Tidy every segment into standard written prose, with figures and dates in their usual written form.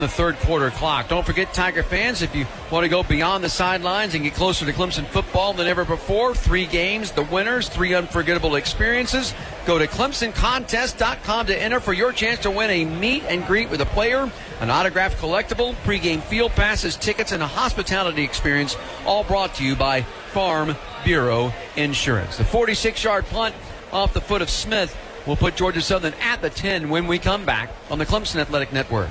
the third quarter clock. Don't forget, Tiger fans, if you want to go beyond the sidelines and get closer to Clemson football than ever before, 3 games, the winners, 3 unforgettable experiences. Go to ClemsonContest.com to enter for your chance to win a meet and greet with a player, an autographed collectible, pregame field passes, tickets, and a hospitality experience, all brought to you by Farm Bureau Insurance. The 46-yard punt off the foot of Smith will put Georgia Southern at the 10 when we come back on the Clemson Athletic Network.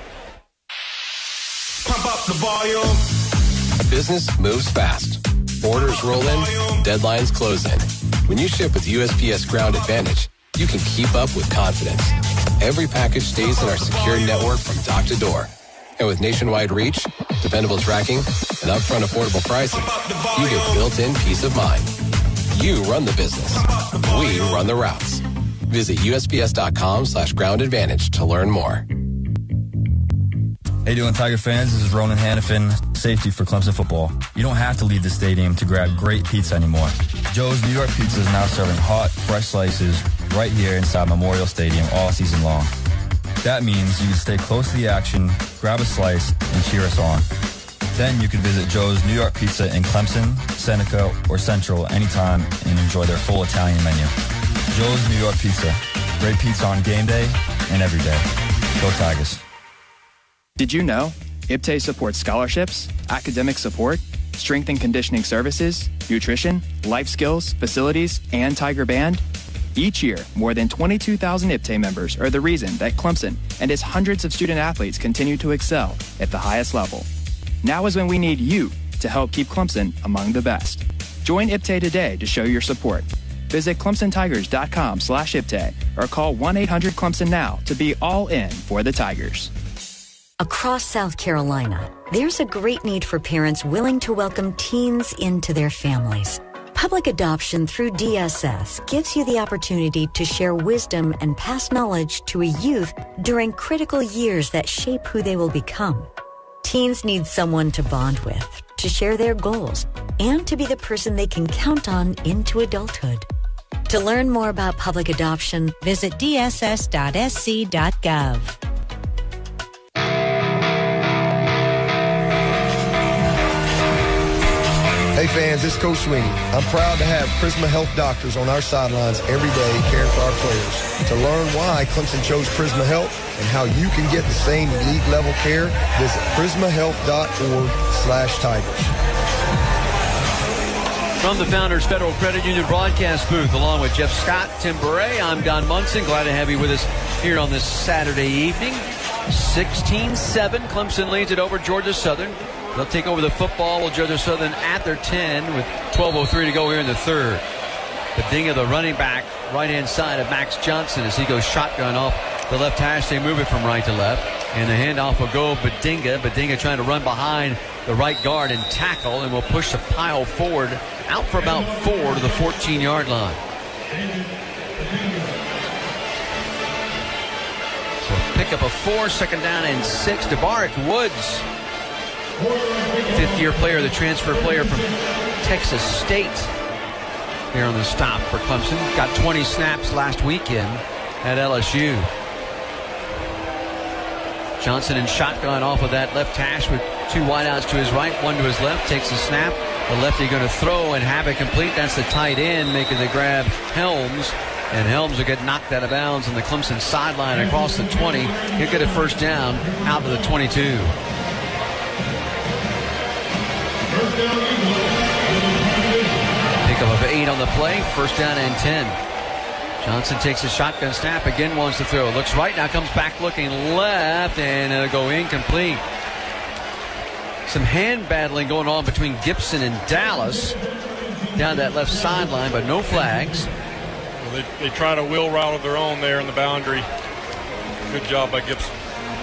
Pump up the volume. Business moves fast. Orders roll in, deadlines close in. When you ship with USPS Ground Advantage, you can keep up with confidence. Every package stays in our secure network from dock to door. And with nationwide reach, dependable tracking, and upfront affordable pricing, you get built-in peace of mind. You run the business. We run the routes. Visit USPS.com/Ground Advantage to learn more. How you doing, Tiger fans? This is Ronan Hannafin, safety for Clemson football. You don't have to leave the stadium to grab great pizza anymore. Joe's New York Pizza is now serving hot, fresh slices right here inside Memorial Stadium all season long. That means you can stay close to the action, grab a slice, and cheer us on. Then you can visit Joe's New York Pizza in Clemson, Seneca, or Central anytime and enjoy their full Italian menu. Joe's New York Pizza. Great pizza on game day and every day. Go Tigers. Did you know IPTAY supports scholarships, academic support, strength and conditioning services, nutrition, life skills, facilities, and Tiger Band? Each year, more than 22,000 IPTAY members are the reason that Clemson and its hundreds of student athletes continue to excel at the highest level. Now is when we need you to help keep Clemson among the best. Join IPTAY today to show your support. Visit ClemsonTigers.com/IPTAY or call 1-800-CLEMSON now to be all in for the Tigers. Across South Carolina, there's a great need for parents willing to welcome teens into their families. Public adoption through DSS gives you the opportunity to share wisdom and pass knowledge to a youth during critical years that shape who they will become. Teens need someone to bond with, to share their goals, and to be the person they can count on into adulthood. To learn more about public adoption, visit dss.sc.gov. Hey fans, it's Coach Sweeney. I'm proud to have Prisma Health doctors on our sidelines every day caring for our players. To learn why Clemson chose Prisma Health and how you can get the same elite level care, visit prismahealth.org/Tigers. From the Founders Federal Credit Union broadcast booth, along with Jeff Scott, Tim Beret, I'm Don Munson. Glad to have you with us here on this Saturday evening. 16-7, Clemson leads it over Georgia Southern. They'll take over the football with Georgia Southern at their 10 with 12:03 to go here in the third. Badinga, the running back, right-hand side of Max Johnson as he goes shotgun off the left hash. They move it from right to left. And the handoff will go Badinga. Badinga trying to run behind the right guard and tackle, and will push the pile forward out for about 4 to the 14-yard line. So pick up a 4, second down and 6. DeBarick Woods, fifth-year player, the transfer player from Texas State, here on the stop for Clemson. Got 20 snaps last weekend at LSU. Johnson in shotgun off of that left hash with 2 wideouts to his right, 1 to his left. Takes the snap. The lefty going to throw and have it complete. That's the tight end making the grab, Helms. And Helms will get knocked out of bounds on the Clemson sideline across the 20. He'll get a first down out to the 22. Pickup of 8 on the play. First down and 10. Johnson takes a shotgun snap. Again wants to throw. Looks right. Now comes back looking left. And it'll go incomplete. Some hand battling going on between Gibson and Dallas down that left sideline, but no flags. Well, they try to wheel route of their own there in the boundary. Good job by Gibson.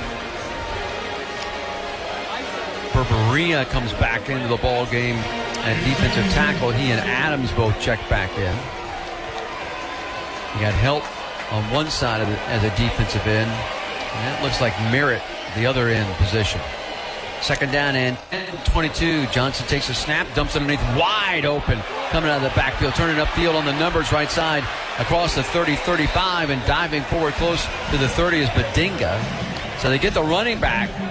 Berberia comes back into the ball game at defensive tackle. He and Adams both check back in. You got help on one side of it as a defensive end, and that looks like Merritt, the other end position. Second down and 22. Johnson takes a snap, dumps it underneath, wide open, coming out of the backfield, turning upfield on the numbers right side across the 30-35, and diving forward close to the 30 is Badinga. So they get the running back